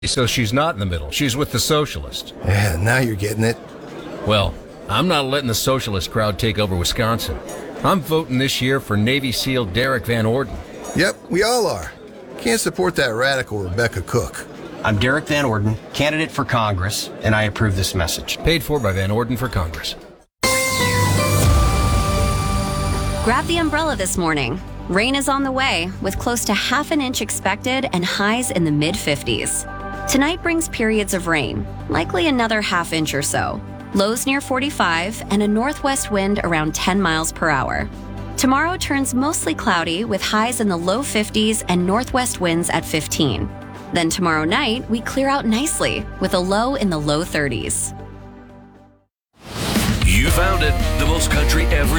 So she's not in the middle. She's with the socialists. Yeah, now you're getting it. Well, I'm not letting the socialist crowd take over Wisconsin. I'm voting this year for Navy SEAL Derek Van Orden. Yep, we all are. Can't support that radical Rebecca Cook. I'm Derek Van Orden, candidate for Congress, and I approve this message. Paid for by Van Orden for Congress. Grab the umbrella this morning. Rain is on the way, with close to half an inch expected and highs in the mid-50s. Tonight brings periods of rain, likely another half inch or so. Lows near 45 and a northwest wind around 10 miles per hour. Tomorrow turns mostly cloudy with highs in the low 50s and northwest winds at 15. Then tomorrow night, we clear out nicely with a low in the low 30s. You found it, the most country every